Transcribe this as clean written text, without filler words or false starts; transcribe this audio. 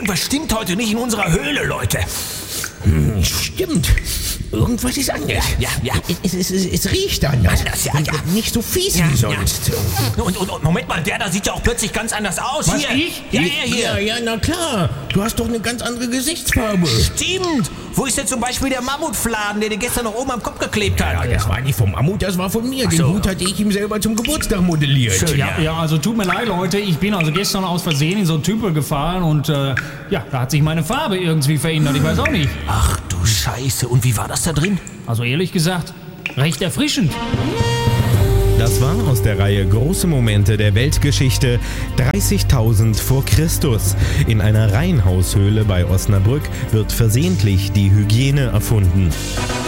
Irgendwas stimmt heute nicht in unserer Höhle, Leute. Stimmt. Irgendwas ist anders. Ja. Es riecht anders. Ja. Nicht so fies wie sonst. Und Moment mal, der da sieht ja auch plötzlich ganz anders aus. Was, hier. ich? Ja, hier. Ja, na klar. Du hast doch eine ganz andere Gesichtsfarbe. Stimmt. Wo ist denn zum Beispiel der Mammutfladen, der dir gestern noch oben am Kopf geklebt hat? Ja, das war nicht vom Mammut, das war von mir. Den so. Hut hatte ich ihm selber zum Geburtstag modelliert. Schön. Ja, also tut mir leid, Leute. Ich bin also gestern aus Versehen in so einen Tümpel gefallen und da hat sich meine Farbe irgendwie verändert. Ich weiß auch nicht. Ach du Scheiße. Und wie war das da drin? Also ehrlich gesagt, recht erfrischend. Das war aus der Reihe Große Momente der Weltgeschichte 30.000 vor Christus. In einer Reihenhaushöhle bei Osnabrück wird versehentlich die Hygiene erfunden.